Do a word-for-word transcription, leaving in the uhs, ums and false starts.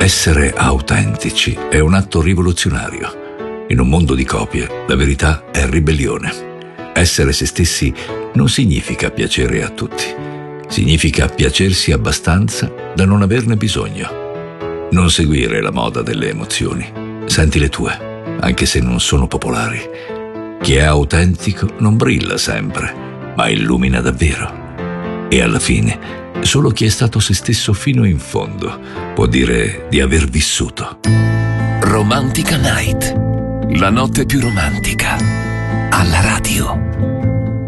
Essere autentici è un atto rivoluzionario. In un mondo di copie, la verità è ribellione. Essere se stessi non significa piacere a tutti. Significa piacersi abbastanza da non averne bisogno. Non seguire la moda delle emozioni. Senti le tue, anche se non sono popolari. Chi è autentico non brilla sempre, ma illumina davvero. E alla fine, solo chi è stato se stesso fino in fondo può dire di aver vissuto. Romantica Night. La notte più romantica. Alla radio.